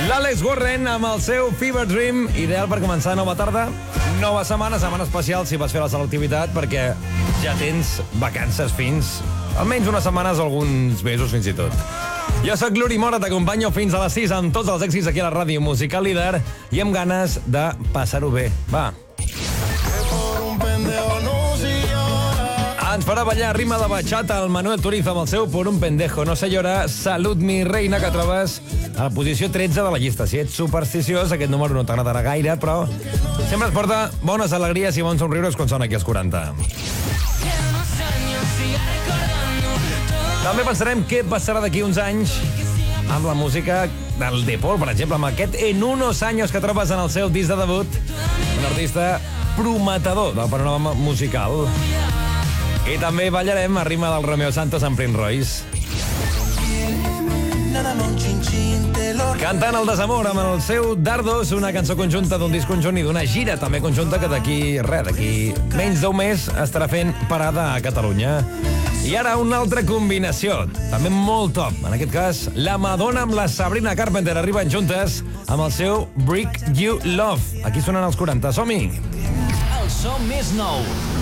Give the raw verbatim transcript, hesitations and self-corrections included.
L'Àlex Warren amb el seu Fever Dream, ideal per començar nova tarda, nova setmana, setmana especial si vas fer la selectivitat, perquè ja tens vacances fins almenys unes setmanes o alguns mesos fins i tot. Jo sóc l'Uri Mora, t'acompanyo fins a les sis amb tots els èxits aquí a la ràdio musical líder i amb ganes de passar-ho bé. Va. Ens farà ballar rima de bachata el Manuel Turizo amb el seu Por un pendejo no se llora. Salut, mi reina, que trobes a la posició tretze de la llista. Si ets supersticiós, aquest número no t'agradarà gaire, però sempre es porta bones alegries i bons somriures quan sona aquí als quaranta. També pensarem què passarà d'aquí uns anys amb la música del De Paul, per exemple, amb aquest En unos años que trobes en el seu disc de debut, un artista prometedor del panorama musical. I també ballarem a rima del Romeo Santos amb Prince Royce. Cantant el desamor amb el seu Dardos, una cançó conjunta d'un disc conjunt i d'una gira també conjunta que d'aquí, res, d'aquí menys d'un mes estarà fent parada a Catalunya. I ara una altra combinació, també molt top. En aquest cas, la Madonna amb la Sabrina Carpenter arriben juntes amb el seu Brick You Love. Aquí sonen els quaranta, som-hi! El so més nou.